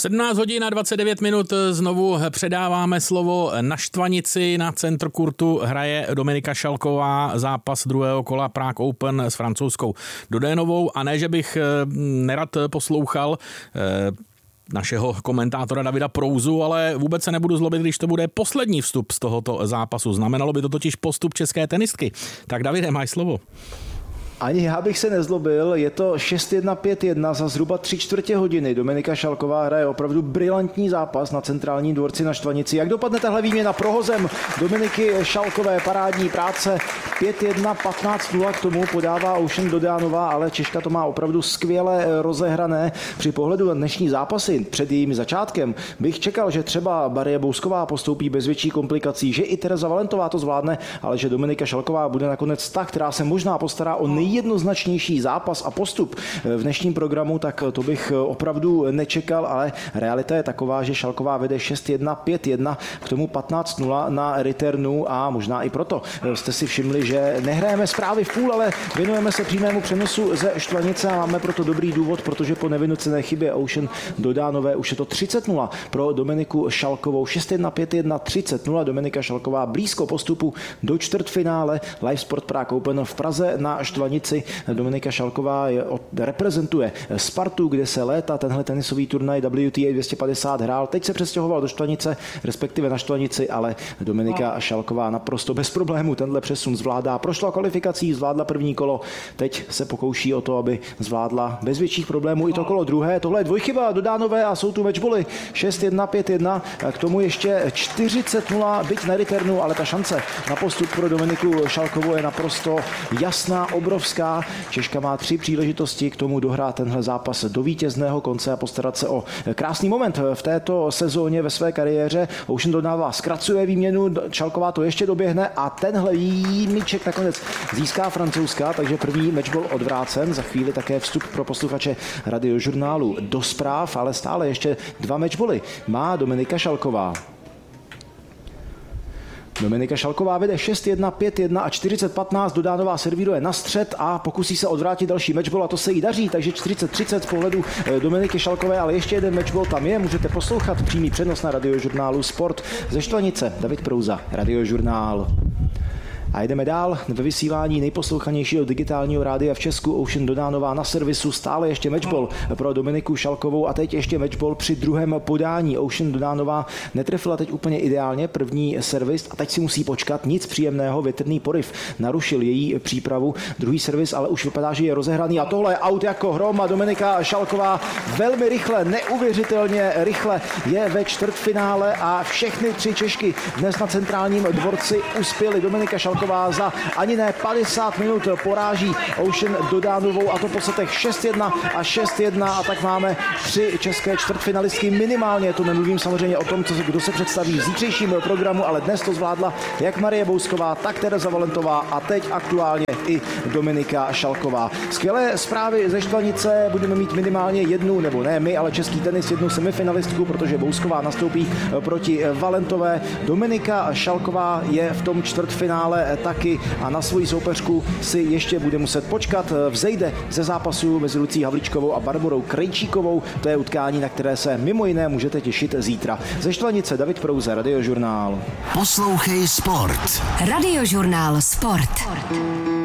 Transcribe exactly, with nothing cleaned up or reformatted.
sedmnáct hodin a dvacet devět minut znovu předáváme slovo na Štvanici. Na centru kurtu hraje Dominika Šalková zápas druhého kola Prague Open s francouzskou Dodénovou. A ne, že bych nerad poslouchal našeho komentátora Davida Prouzu, ale vůbec se nebudu zlobit, když to bude poslední vstup z tohoto zápasu. Znamenalo by to totiž postup české tenistky. Tak Davide, máš slovo. Ani já bych se nezlobil, je to šest jedna pět jedna za zhruba tři čtvrtě hodiny. Dominika Šalková hraje opravdu brilantní zápas na centrálním dvorci na Štvanici. Jak dopadne tahle výměna prohozem Dominiky Šalkové, parádní práce, pět jedna patnáct nula, k tomu podává Ocean Dodánová, ale Češka to má opravdu skvěle rozehrané. Při pohledu na dnešní zápasy před jejím začátkem bych čekal, že třeba Marie Bousková postoupí bez větší komplikací, že i Tereza Valentová to zvládne, ale že Dominika Šalková bude nakonec ta, která se možná postará o nej jednoznačnější zápas a postup v dnešním programu, tak to bych opravdu nečekal, ale realita je taková, že Šalková vede šest jedna pět jedna, k tomu patnáct nula na returnu a možná i proto jste si všimli, že nehrajeme zprávy v půl, ale věnujeme se přímému přenosu ze Štvanice a máme proto dobrý důvod, protože po nevynucené chybě Ocean Dodánové už je to třicet nula pro Dominiku Šalkovou. šest jedna pět jedna třicet nula, Dominika Šalková blízko postupu do čtvrtfinále Live Sport Prague Open v Praze na Štvanici. Dominika Šalková je, reprezentuje Spartu, kde se léta tenhle tenisový turnaj W T A dvě stě padesát hrál. Teď se přestěhoval do Štvanice, respektive na Štvanici, ale Dominika Šalková naprosto bez problémů tenhle přesun zvládá. Prošla kvalifikací, zvládla první kolo, teď se pokouší o to, aby zvládla bez větších problémů i to kolo druhé. Tohle je dvojchyba Dodánové a jsou tu matchboly šest jedna pět jedna, k tomu ještě čtyřicet nula, byť na returnu, ale ta šance na postup pro Dominiku Šalkovou je naprosto jasná, obrovská. Češka má tři příležitosti k tomu dohrát tenhle zápas do vítězného konce a postarat se o krásný moment v této sezóně ve své kariéře. Ocean Dodává zkracuje výměnu, Šalková to ještě doběhne a tenhle míček nakonec získá francouzská, takže první matchball odvrácen. Za chvíli také vstup pro posluchače Radiožurnálu do zpráv, ale stále ještě dva matchbally má Dominika Šalková. Dominika Šalková vede šest jedna pět jedna a čtyřicet patnáct, Dodánová servíruje na střed a pokusí se odvrátit další matchball a to se jí daří, takže čtyřicet třicet z pohledu Dominiky Šalkové, ale ještě jeden matchball tam je, můžete poslouchat přímý přenos na Radiožurnálu Sport ze Štvanice. David Prouza, Radiožurnál. A jdeme dál ve vysílání nejposlouchanějšího digitálního rádia v Česku. Ocean Dodánová na servisu, stále ještě matchball pro Dominiku Šalkovou a teď ještě matchball při druhém podání. Ocean Dodánová netrefila teď úplně ideálně první servis a teď si musí počkat, nic příjemného, větrný poryv narušil její přípravu. Druhý servis ale už vypadá, že je rozehraný a tohle je out jako hrom a Dominika Šalková velmi rychle, neuvěřitelně rychle je ve čtvrtfinále a všechny tři Češky dnes na centrálním dvorci uspěly. Dominika Šalková za ani ne padesát minut poráží Ocean Dodánovou a to po setech šest jedna a šest jedna a tak máme tři české čtvrtfinalistky minimálně. To nemluvím samozřejmě o tom, co, kdo se představí v zítřejším programu, ale dnes to zvládla jak Marie Bousková, tak Tereza Valentová a teď aktuálně i Dominika Šalková. Skvělé zprávy ze Štvanice, budeme mít minimálně jednu, nebo ne my, ale český tenis jednu semifinalistku, protože Bousková nastoupí proti Valentové. Dominika Šalková je v tom čtvrtfinále taky a na svoji soupeřku si ještě bude muset počkat. Vzejde ze zápasu mezi Lucí Havlíčkovou a Barborou Krejčíkovou. To je utkání, na které se mimo jiné můžete těšit zítra. Ze Štvanice David Prouze, Radiožurnál. Poslouchej Sport. Radiožurnál Sport.